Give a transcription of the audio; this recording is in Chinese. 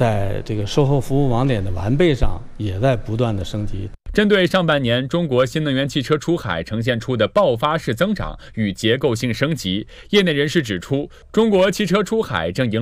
在这个售后服务网点的完备上也在不断的升级。 针对上半年中国新能源汽车出海呈现出的爆发式增长与结构性升级，业内人士指出，中国汽车出海正迎